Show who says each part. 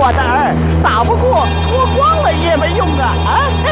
Speaker 1: 我的儿，打不过脱光了也没用啊！啊！